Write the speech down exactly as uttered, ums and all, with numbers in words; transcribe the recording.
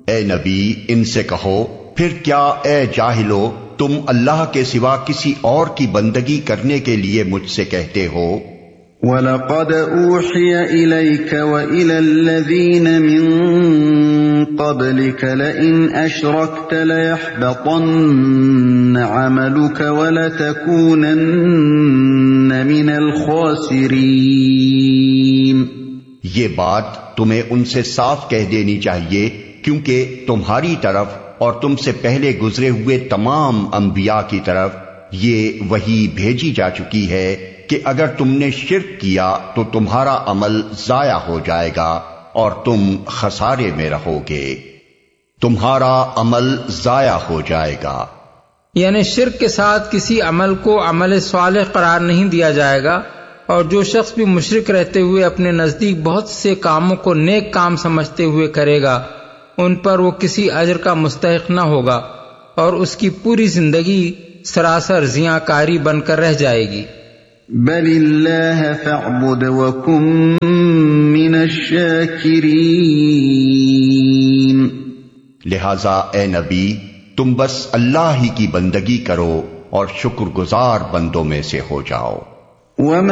اے نبی ان سے کہو پھر کیا اے جاہلو تم اللہ کے سوا کسی اور کی بندگی کرنے کے لیے مجھ سے کہتے ہو وَلَقَدْ أُوحِيَ إِلَيْكَ وَإِلَى الَّذِينَ مِن قَبْلِكَ لَئِنْ أَشْرَكْتَ لَيَحْبَطَنَّ عَمَلُكَ وَلَتَكُونَنَّ مِنَ الْخَاسِرِينَ۔ یہ بات تمہیں ان سے صاف کہہ دینی چاہیے کیونکہ تمہاری طرف اور تم سے پہلے گزرے ہوئے تمام انبیاء کی طرف یہ وحی بھیجی جا چکی ہے کہ اگر تم نے شرک کیا تو تمہارا عمل ضائع ہو جائے گا اور تم خسارے میں رہو گے، تمہارا عمل ضائع ہو جائے گا۔ یعنی شرک کے ساتھ کسی عمل کو عمل صالح قرار نہیں دیا جائے گا، اور جو شخص بھی مشرک رہتے ہوئے اپنے نزدیک بہت سے کاموں کو نیک کام سمجھتے ہوئے کرے گا ان پر وہ کسی اجر کا مستحق نہ ہوگا اور اس کی پوری زندگی سراسر زیاں کاری بن کر رہ جائے گی۔ بل اللہ فاعبد وکن من الشاکرین، لہذا اے نبی تم بس اللہ ہی کی بندگی کرو اور شکر گزار بندوں میں سے ہو جاؤ۔